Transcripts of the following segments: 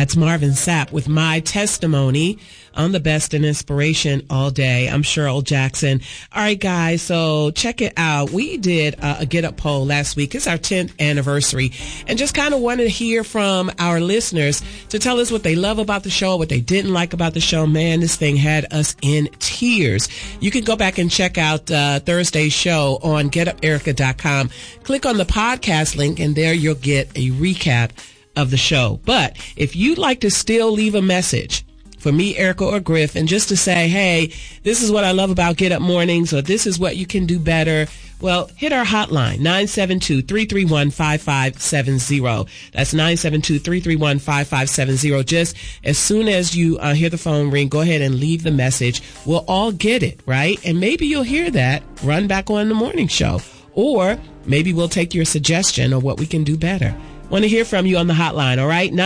That's Marvin Sapp with My Testimony on the Best in Inspiration all day. I'm Cheryl Jackson. All right, guys, so check it out. We did a Get Up poll last week. It's our 10th anniversary, and just kind of wanted to hear from our listeners to tell us what they love about the show, what they didn't like about the show. Man, this thing had us in tears. You can go back and check out Thursday's show on GetUpErica.com. Click on the podcast link, and there you'll get a recap of the show. But if you'd like to still leave a message for me, Erica, or Griff, and just to say, hey, this is what I love about Get Up Mornings, or this is what you can do better, well, hit our hotline, 972-331-5570. That's 972-331-5570. Just as soon as you hear the phone ring, go ahead and leave the message. We'll all get it, right? And maybe you'll hear that, run back on the morning show. Or maybe we'll take your suggestion of what we can do better. Want to hear from you on the hotline, all right?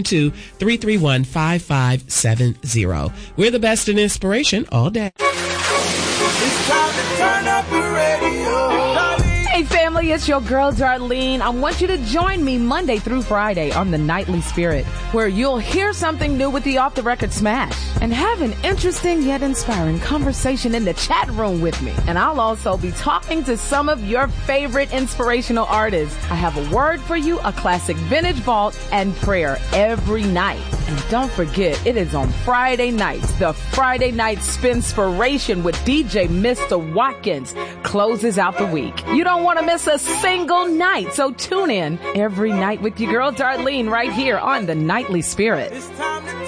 972-331-5570. We're the best in inspiration all day. It's time to turn up the radio. Hey family, it's your girl Darlene. I want you to join me Monday through Friday on the Nightly Spirit, where you'll hear something new with the Off the Record Smash and have an interesting yet inspiring conversation in the chat room with me. And I'll also be talking to some of your favorite inspirational artists. I have a word for you, a classic vintage vault, and prayer every night. And don't forget, it is on Friday nights. The Friday Night Spinspiration with DJ Mr. Watkins closes out the week. You don't want to miss a single night, so tune in every night with your girl Darlene right here on the Nightly Spirit. It's time